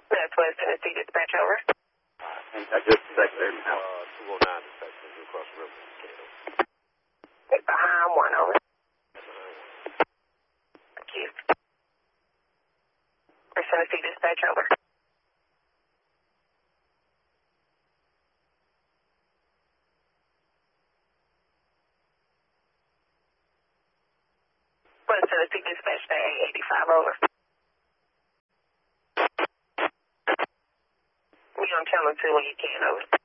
Northwest Tennessee dispatch, over. Just a second there now. 209 dispatch, across the river. Behind 1, over. Thank you. West Tennessee dispatch, over. West Tennessee dispatch, A85, over. We on channel 2 when you can, over.